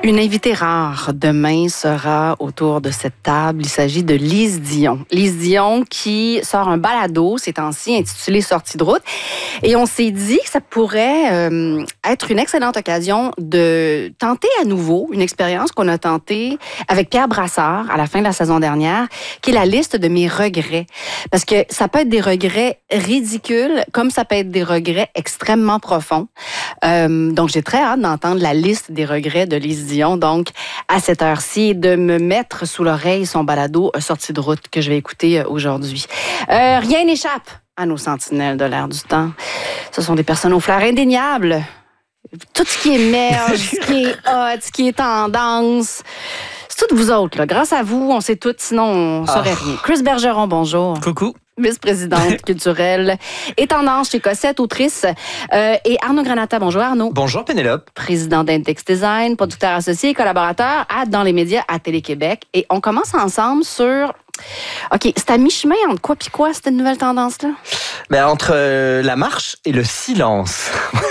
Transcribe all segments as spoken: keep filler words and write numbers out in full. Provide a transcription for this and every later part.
Une invitée rare demain sera autour de cette table. Il s'agit de Lise Dion. Lise Dion qui sort un balado ces temps-ci intitulé « Sortie de route ». Et on s'est dit que ça pourrait euh, être une excellente occasion de tenter à nouveau une expérience qu'on a tentée avec Pierre Brassard à la fin de la saison dernière, qui est la liste de mes regrets. Parce que ça peut être des regrets ridicules, comme ça peut être des regrets extrêmement profonds. Euh, donc, j'ai très hâte d'entendre la liste des regrets de Lise Dion. Donc, à cette heure-ci, de me mettre sous l'oreille son balado « Sortie de route » que je vais écouter aujourd'hui. Euh, rien n'échappe à nos sentinelles de l'air du temps. Ce sont des personnes au flair indéniable. Tout ce qui émerge, ce qui est hot, ce qui est tendance... C'est toutes vous autres, là. Grâce à vous, on sait tout, sinon on ne saurait oh. rien. Chris Bergeron, bonjour. Coucou. Vice-présidente culturelle et tendance chez Cossette, autrice. Euh, et Arnaud Granata, bonjour Arnaud. Bonjour Pénélope. Président d'Index Design, producteur associé et collaborateur à Dans les médias à Télé-Québec. Et on commence ensemble sur... OK, c'est à mi-chemin entre quoi puis quoi, cette nouvelle tendance-là? Ben, entre euh, la marche et le silence.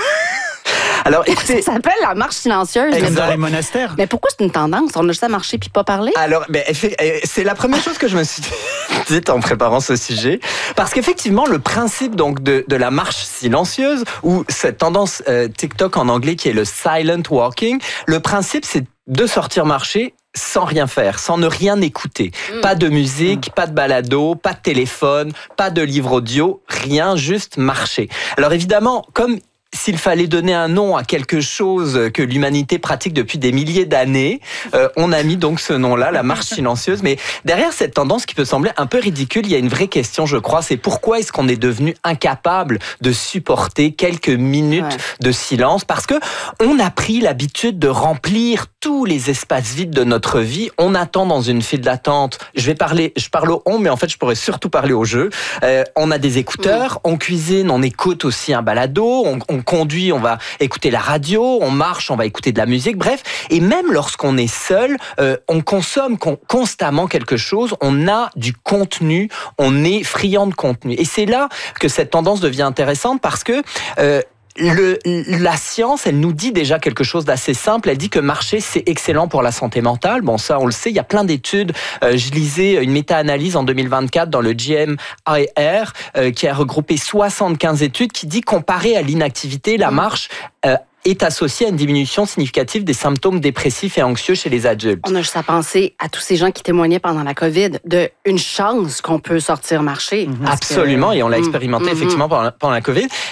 Alors, écoutez, ça s'appelle la marche silencieuse. Dans les monastères. Mais pourquoi c'est une tendance? On a juste à marcher puis pas parler? Alors, ben, c'est la première chose que je me suis dite en préparant ce sujet. Parce qu'effectivement, le principe donc de, de la marche silencieuse, ou cette tendance euh, TikTok en anglais qui est le silent walking, le principe, c'est de sortir marcher sans rien faire, sans ne rien écouter. Mmh. Pas de musique, mmh. pas de balado, pas de téléphone, pas de livre audio, rien, juste marcher. Alors évidemment, comme s'il fallait donner un nom à quelque chose que l'humanité pratique depuis des milliers d'années, euh, on a mis donc ce nom-là, la marche silencieuse. Mais derrière cette tendance qui peut sembler un peu ridicule, il y a une vraie question, je crois, c'est pourquoi est-ce qu'on est devenu incapable de supporter quelques minutes ouais. de silence? Parce que on a pris l'habitude de remplir tous les espaces vides de notre vie. On attend dans une file d'attente. Je vais parler, je parle au on, mais en fait, je pourrais surtout parler au jeu. Euh, on a des écouteurs, mmh. on cuisine, on écoute aussi un balado, on, on conduit, on va écouter la radio, on marche, on va écouter de la musique, bref. Et même lorsqu'on est seul, euh, on consomme con- constamment quelque chose, on a du contenu, on est friand de contenu. Et c'est là que cette tendance devient intéressante parce que euh, Le, la science, elle nous dit déjà quelque chose d'assez simple. Elle dit que marcher, c'est excellent pour la santé mentale. Bon, ça, on le sait. Il y a plein d'études. Euh, je lisais une méta-analyse en deux mille vingt-quatre dans le J M I R euh, qui a regroupé soixante-quinze études qui dit, comparé à l'inactivité, la marche euh, est associée à une diminution significative des symptômes dépressifs et anxieux chez les adultes. On a juste à penser à tous ces gens qui témoignaient pendant la COVID de une chance qu'on peut sortir marcher. Mmh. Absolument, que... et on l'a expérimenté mmh. effectivement pendant la, pendant la COVID.